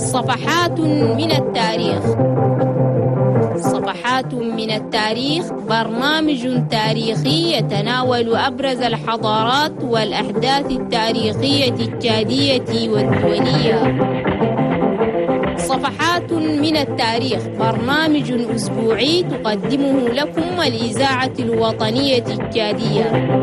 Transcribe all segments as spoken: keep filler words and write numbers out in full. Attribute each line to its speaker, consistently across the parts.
Speaker 1: صفحات من التاريخ. صفحات من التاريخ برنامج تاريخي يتناول أبرز الحضارات والأحداث التاريخية التشادية والدولية. صفحات من التاريخ برنامج أسبوعي تقدمه لكم الإذاعة الوطنية التشادية.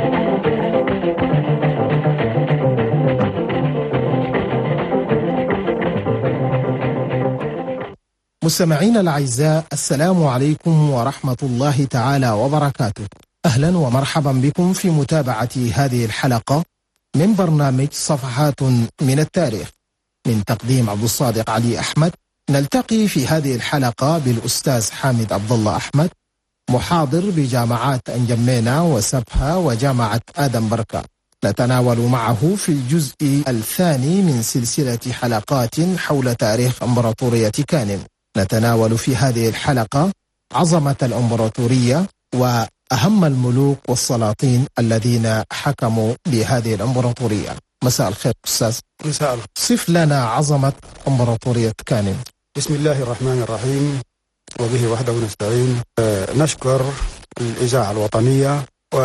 Speaker 2: مستمعينا الأعزاء، السلام عليكم ورحمة الله تعالى وبركاته. أهلا ومرحبا بكم في متابعة هذه الحلقة من برنامج صفحات من التاريخ من تقديم عبد الصادق علي أحمد. نلتقي في هذه الحلقة بالأستاذ حامد عبد الله أحمد، محاضر بجامعات أنجمينا وسبها وجامعة آدم بركة. نتناول معه في الجزء الثاني من سلسلة حلقات حول تاريخ إمبراطورية كانم. نتناول في هذه الحلقة عظمة الإمبراطورية وأهم الملوك والسلاطين الذين حكموا بهذه الإمبراطورية. مساء الخير أستاذ.
Speaker 3: مساء الخير.
Speaker 2: صف لنا عظمة إمبراطورية كانم.
Speaker 3: بسم الله الرحمن الرحيم، وبه وحده نستعين. نشكر الإذاعة الوطنية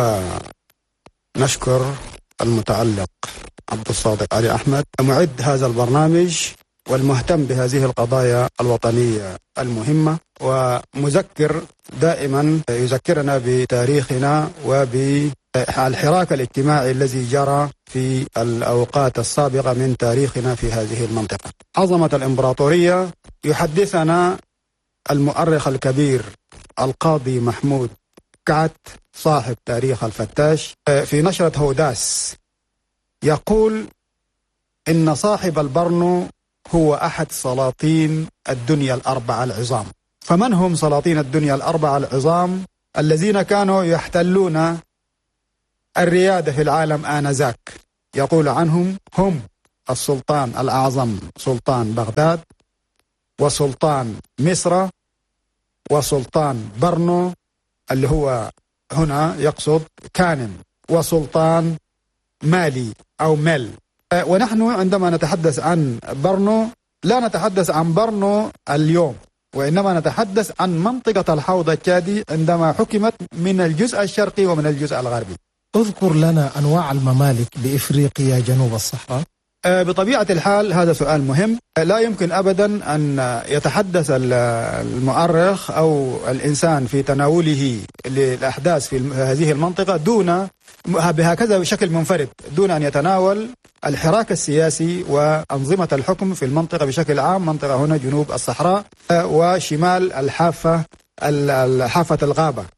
Speaker 3: ونشكر المتعلق عبد الصادق علي أحمد معد هذا البرنامج والمهتم بهذه القضايا الوطنية المهمة، ومذكر دائما يذكرنا بتاريخنا وبالحراك الاجتماعي الذي جرى في الأوقات السابقة من تاريخنا في هذه المنطقة. عظمة الإمبراطورية يحدثنا المؤرخ الكبير القاضي محمود كعت صاحب تاريخ الفتاش في نشرة هوداس، يقول إن صاحب البرنو هو أحد سلاطين الدنيا الأربعة العظام. فمن هم سلاطين الدنيا الأربعة العظام الذين كانوا يحتلون الريادة في العالم آنذاك؟ يقول عنهم هم السلطان الأعظم سلطان بغداد، وسلطان مصر، وسلطان برنو اللي هو هنا يقصد كانم، وسلطان مالي أو مل. ونحن عندما نتحدث عن برنو لا نتحدث عن برنو اليوم، وإنما نتحدث عن منطقة الحوض التشادي عندما حكمت من الجزء الشرقي ومن الجزء الغربي.
Speaker 2: اذكر لنا أنواع الممالك بإفريقيا جنوب الصحراء.
Speaker 3: بطبيعة الحال هذا سؤال مهم. لا يمكن أبدا أن يتحدث المؤرخ أو الإنسان في تناوله للأحداث في هذه المنطقة دون بهكذا بشكل منفرد، دون أن يتناول الحراك السياسي وأنظمة الحكم في المنطقة بشكل عام، منطقة هنا جنوب الصحراء وشمال الحافة حافة الغابة